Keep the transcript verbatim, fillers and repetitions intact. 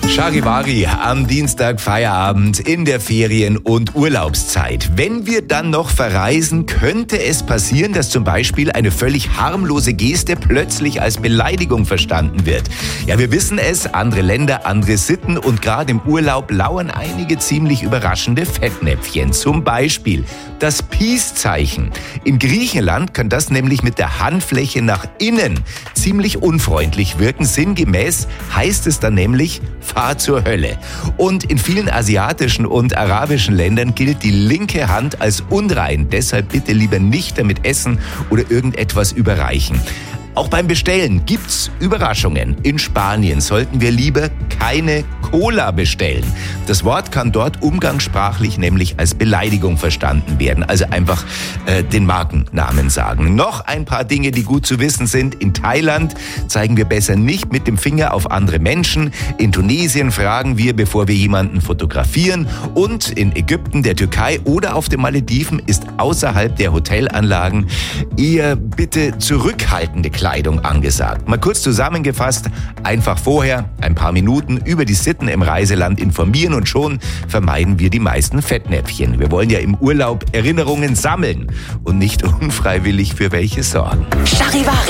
Charivari am Dienstag Feierabend in der Ferien- und Urlaubszeit. Wenn wir dann noch verreisen, könnte es passieren, dass zum Beispiel eine völlig harmlose Geste plötzlich als Beleidigung verstanden wird. Ja, wir wissen es, andere Länder, andere Sitten und gerade im Urlaub lauern einige ziemlich überraschende Fettnäpfchen. Zum Beispiel das Peace-Zeichen. In Griechenland kann das nämlich mit der Handfläche nach innen ziemlich unfreundlich wirken. Sinngemäß heißt es dann nämlich, fahr zur Hölle. Und in vielen asiatischen und arabischen Ländern gilt die linke Hand als unrein. Deshalb bitte lieber nicht damit essen oder irgendetwas überreichen. Auch beim Bestellen gibt's Überraschungen. In Spanien sollten wir lieber keine Cola bestellen. Das Wort kann dort umgangssprachlich nämlich als Beleidigung verstanden werden. Also einfach äh, den Markennamen sagen. Noch ein paar Dinge, die gut zu wissen sind. In Thailand zeigen wir besser nicht mit dem Finger auf andere Menschen. In Tunesien fragen wir, bevor wir jemanden fotografieren. Und in Ägypten, der Türkei oder auf den Malediven ist außerhalb der Hotelanlagen eher bitte zurückhaltende Kleidung angesagt. Mal kurz zusammengefasst, einfach vorher ein paar Minuten über die Sitten im Reiseland informieren und schon vermeiden wir die meisten Fettnäpfchen. Wir wollen ja im Urlaub Erinnerungen sammeln und nicht unfreiwillig für welche sorgen. Charivari.